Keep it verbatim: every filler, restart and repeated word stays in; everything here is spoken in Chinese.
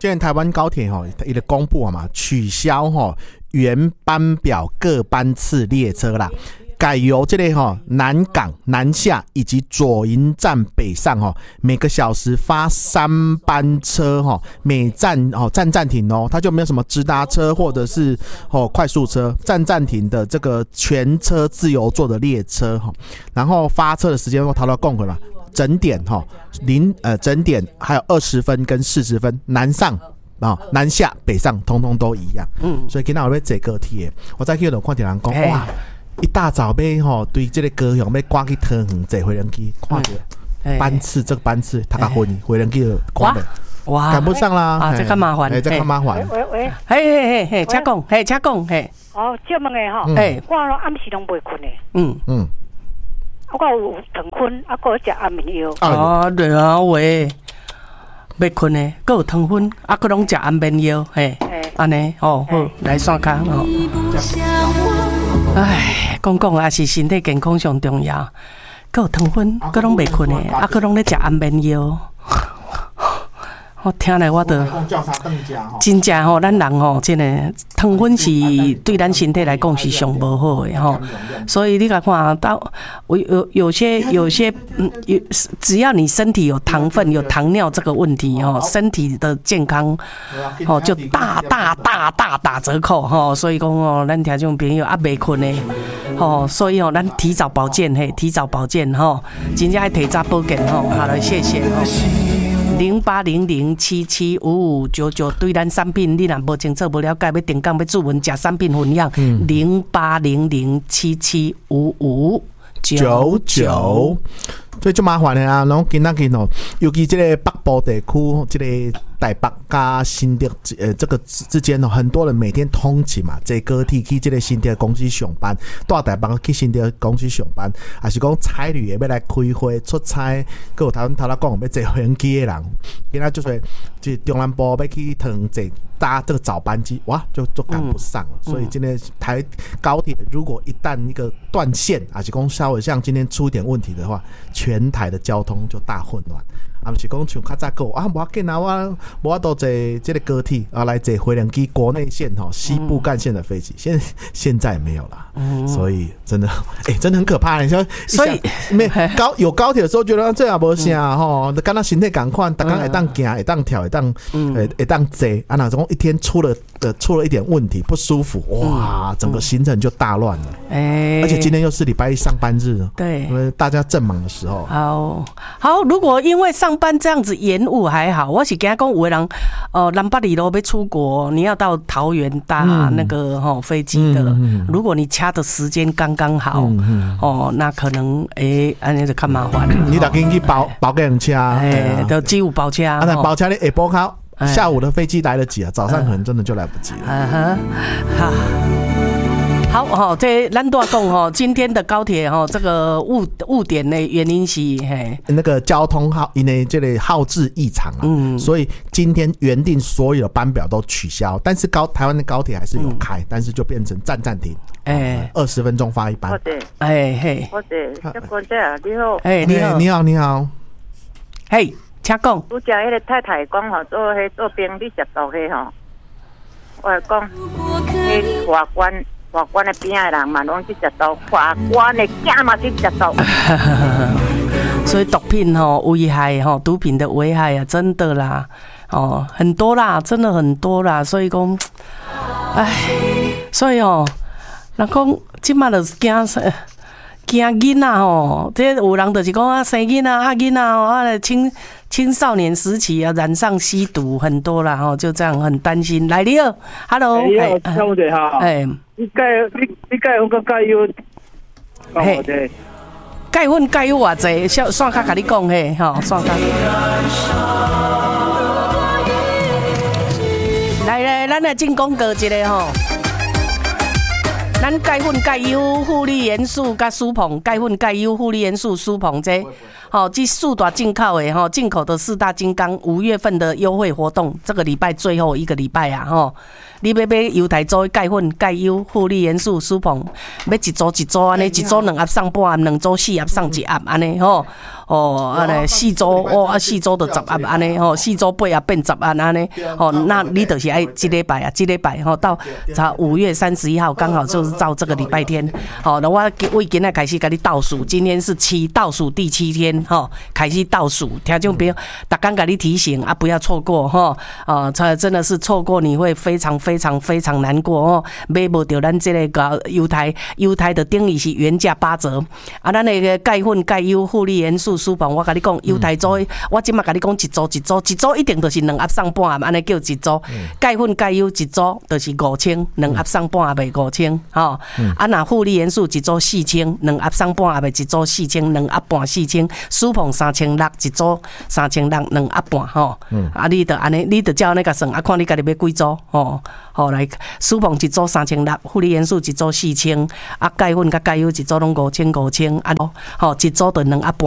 今天台湾高铁哈，伊就公布嘛，取消哈原班表各班次列车啦。改由这类哈南港、南下以及左营站北上哈，每个小时发三班车哈，每站哦站暂停哦，它就没有什么直达车或者是哦快速车，站暂停的这个全车自由座的列车哈，然后发车的时间都逃到共轨嘛，整点哈零呃整点还有二十分跟四十分，南上。哦、南下北上通通都一样，嗯，所以今天我要坐高铁，我在去有看到人讲哇。一大早要吼对这个高雄要赶去桃园坐回轮机，看到班次这个班次，他个回回轮机就赶了，哇，赶不上啦， 啊，这较麻烦， 哎，这较麻烦。 喂喂， 嘿嘿嘿嘿，请讲，嘿，请讲，嘿。 哦，这么个吼，哎，我暗时拢袂困的，嗯嗯，我有糖分，啊，我有食安眠药。 啊，对啊，喂。袂困的，阁有糖分，啊，阁拢食安眠药，嘿，安尼哦，好，来线卡哦。唉，讲讲也是身体健康上重要，阁有糖分，阁拢袂困的，啊，阁拢咧食安眠药。我听来我都真正吼，咱人吼，真的糖分是对咱身体来讲是上无好的吼。所以你来看到有有有些有些嗯有，只要你身体有糖分、有糖尿这个问题吼，身体的健康吼就大大大大打折扣吼。所以讲哦，咱听众朋友啊，袂困的吼，所以哦，咱提早保健嘿，提早保健吼，真正爱提早保健吼。好了，谢谢吼。零八零零七七五五九九，对咱产品你若无清楚、无了解，要定岗要注文，食产品分享。零八零零七七五五九九， 所以就麻烦的啊。然后今仔日哦，尤其这个北部地区，这个台北加新竹呃这个之间哦，很多人每天通勤嘛，坐高铁去这个新竹公司上班，到台北去新竹公司上班，还是讲差旅的要来开会出差，佮有头头头讲要坐飞机的人，今仔就是就中南部要去桃园坐搭这个早班机，哇，就就赶不上了。嗯、所以今天台高铁如果一旦一个断线，还是讲稍微像今天出一点问题的话，全台的交通就大混乱。啊，不是讲像较早讲啊，无要紧啊，我无法度坐这个高铁啊，来坐回龙机国内线哈西部干线的飞机，现在现在没有了，嗯、所以真的哎、欸，真的很可怕。你说，所以没高有高铁的时候，觉得这也无啥吼，跟他身体赶快，大家会当行，会当跳，会当会会当坐啊，那种一天出了呃出了一点问题不舒服，哇，整个行程就大乱了。哎、嗯，而且今天又是礼拜一上班日， 对， 因为大家正忙的时候。 好，好，如果因为上班这样子延误还好，我是跟他讲有的人，呃，南北里路要出国，你要到桃园搭那个吼、嗯、飞机的、嗯嗯，如果你掐的时间刚刚好、嗯嗯，哦，那可能诶，安、欸、尼就较麻烦。 你得紧去包包给人车， 哎，就只有包车， 啊，但包车你下晡考，下午的飞机来得及啊，早上可能真的就来不及了。嗯哼， 好。好哈，这咱都要讲哈，今天的高铁哈，这个误误点的原因是嘿， 那个交通耗因为这类耗资异常啊，嗯，所以今天原定所有的班表都取消，但是高台湾的高铁还是有开，嗯、但是就变成站暂停，哎，二十分钟发一班， 哎嘿， 我的小官仔你好， 哎你好你好你好， 嘿，请讲， 拄则迄个太太讲吼，做迄做兵你食到迄吼，我讲迄外观。法官的边的人嘛，拢去食到；法官的囝嘛去食到。 所以毒品吼危害吼，毒品的危害啊，真的啦，哦，很多啦，真的很多啦。所以讲，唉，所以哦，人讲即马就是惊惊囡仔吼，这有人就是讲啊，生囡仔啊囡仔哦，啊青青少年时期啊染上吸毒很多啦吼，就这样很担心。来你好 ，Hello， 你好，兄弟好，哎。你钙你你钙有个钙有， 嘿，钙粉钙有偌济？小线卡甲你讲嘿，吼，线卡。来来，咱来进广告一个吼。咱钙粉钙优护理元素甲舒鹏，钙粉钙优护理元素舒鹏这，好，这四大进口的吼，进口的四大金刚，五月份的优惠活动，这个礼拜最后一个礼拜啊，吼。你要买犹太州的钙粉、钙优、护理元素、舒鹏，要一组一组安尼，一组两盒送半盒，两组四盒送一盒安尼吼。 哦，啊咧四组哦，啊四组就十案安尼吼，四组八啊变十案安尼，吼，那你就是爱这礼拜啊，这礼拜吼到才五月三十一号，刚好就是到这个礼拜天，好，那我为今仔开始给你倒数，今天是七倒数第七天，吼，开始倒数，听众朋友，逐工给你提醒啊，不要错过吼，啊，真的是错过你会非常非常非常难过哦，买不到咱这个优台，优台的定义是原价八折，啊，咱那个钙粉、钙优、护理元素、舒膨，我跟你讲，优台组，我今麦跟你讲一组一组，一组一定就是两盒送半盒，安尼叫一组。钙粉、钙优一组就是五千，两盒送半盒卖五千，吼。啊，那护理元素一组四千，两盒送半盒卖一组四千，两盒半四千，舒膨三千六一组，三千六两盒半，吼。啊，你得安尼，你得照那个算，啊，看你家己要几组，吼。好来，舒膨一组三千六，护理元素一组四千，啊，钙粉甲钙优一组拢五千五千，啊，吼，一组就两盒半。